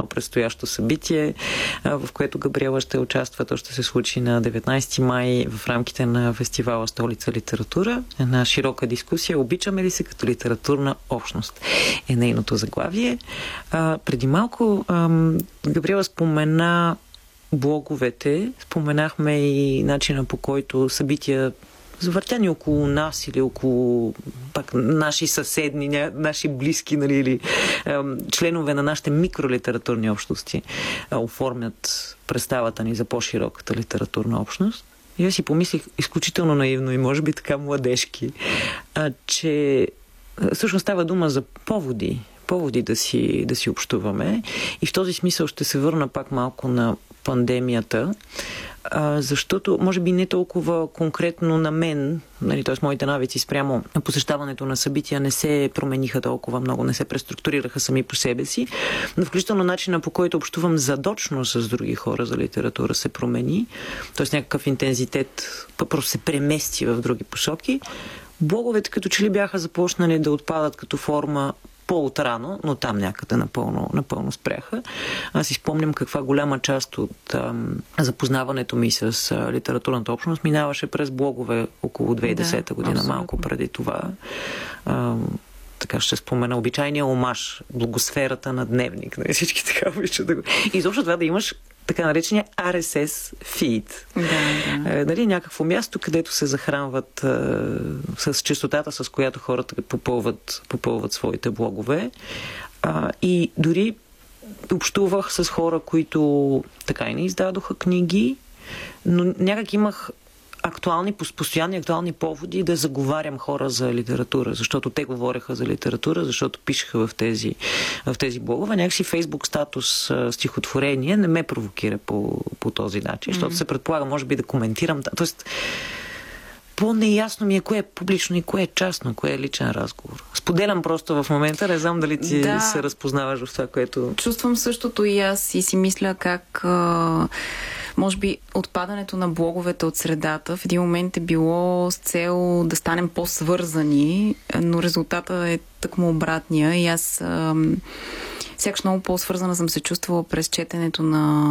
едно предстоящо събитие, в което Габриела ще участва. То ще се случи на 19 май в рамките на фестивала Столица литература. Една широка дискусия. Обичаме ли се като литературна общност? Е нейното заглавие. Преди малко Габриела спомена блоговете. Споменахме и начина, по който събития завъртяни около нас или около пак наши съседни, наши близки, нали, или членове на нашите микролитературни общности оформят представата ни за по-широката литературна общност. И аз си помислих изключително наивно и може би така младежки, че всъщност става дума за поводи да си общуваме. И в този смисъл ще се върна пак малко на пандемията, защото може би не толкова конкретно на мен, нали, т.е. моите навици спрямо посещаването на събития не се промениха толкова много, не се преструктурираха сами по себе си, но включително начина, по който общувам задочно с други хора за литература се промени, т.е. някакъв интензитет просто се премести в други посоки. Блоговете като че ли бяха започнали да отпадат като форма по-отрано, но там някъде напълно спряха. Аз си спомням каква голяма част от запознаването ми с литературната общност минаваше през блогове около 2010 година, абсолютно. Малко преди това. Така ще спомена обичайния омаж, блогосферата на Дневник. Нали? Всички така обичат да го... И изобщо това да имаш така наречения RSS feed. Да. Нали, някакво място, където се захранват с честотата, с която хората попълват своите блогове. И дори общувах с хора, така и не издадоха книги, но някак имах постоянни актуални поводи да заговарям хора за литература, защото те говореха за литература, защото пишеха в тези блогове. Някакси Фейсбук статус стихотворение не ме провокира по този начин, защото се предполага, може би, да коментирам. Тоест, по-неясно ми е кое е публично и кое е частно, кое е личен разговор. Споделям просто в момента, не знам дали ти се разпознаваш в това, което... Чувствам същото и аз и си мисля как може би отпадането на блоговете от средата в един момент е било с цел да станем по-свързани, но резултатът е тъкмо обратния и аз сякаш много по-свързана съм се чувствала през четенето на